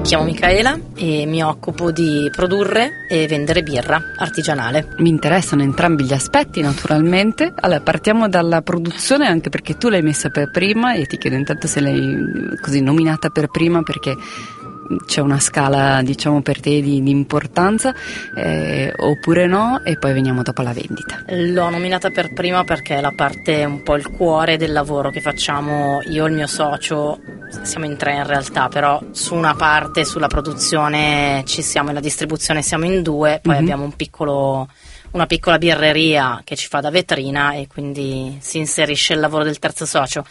chiamo Micaela e mi occupo di produrre e vendere birra artigianale. Mi interessano entrambi gli aspetti, naturalmente. Allora, partiamo dalla produzione, anche perché tu l'hai messa per prima, e ti chiedo intanto se l'hai così nominata per prima, perché c'è una scala, diciamo, per te di importanza, oppure no, e poi veniamo dopo alla vendita. L'ho nominata per prima perché è la parte, un po' il cuore del lavoro che facciamo io e il mio socio. Siamo in 3 in realtà, però su una parte, sulla produzione ci siamo, e la distribuzione siamo in 2, poi abbiamo una piccola birreria che ci fa da vetrina, e quindi si inserisce il lavoro del terzo socio.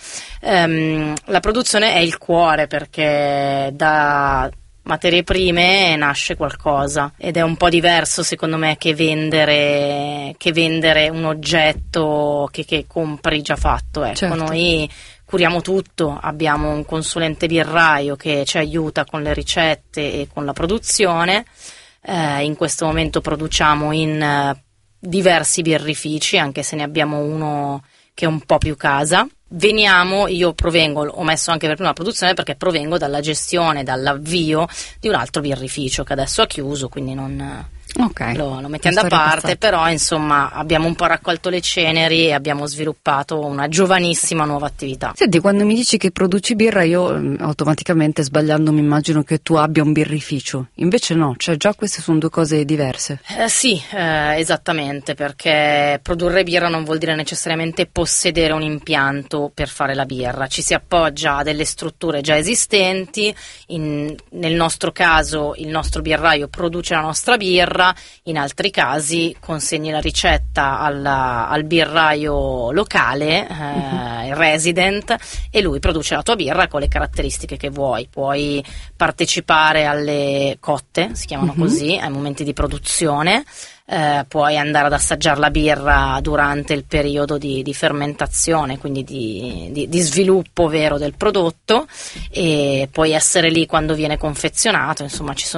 La produzione è il cuore, perché da materie prime nasce qualcosa, ed è un po' diverso secondo me che vendere un oggetto che compri già fatto. Ecco, certo. Noi curiamo tutto, abbiamo un consulente birraio che ci aiuta con le ricette e con la produzione. In questo momento produciamo in diversi birrifici, anche se ne abbiamo uno che è un po' più casa. Io provengo, ho messo anche per prima la produzione perché provengo dalla gestione, dall'avvio di un altro birrificio che adesso ha chiuso, quindi non lo mettiamo da parte, però insomma abbiamo un po' raccolto le ceneri e abbiamo sviluppato una giovanissima nuova attività. Senti, quando mi dici che produci birra, io automaticamente, sbagliando, mi immagino che tu abbia un birrificio, invece no, cioè già queste sono 2 cose diverse. Sì, esattamente, perché produrre birra non vuol dire necessariamente possedere un impianto per fare la birra, ci si appoggia a delle strutture già esistenti. Nel nostro caso il nostro birraio produce la nostra birra, in altri casi consegni la ricetta al birraio locale, il resident, e lui produce la tua birra con le caratteristiche che vuoi. Puoi partecipare alle cotte, si chiamano così, ai momenti di produzione. Puoi andare ad assaggiare la birra durante il periodo di fermentazione, quindi di sviluppo vero del prodotto, e puoi essere lì quando viene confezionato. Insomma, ci sono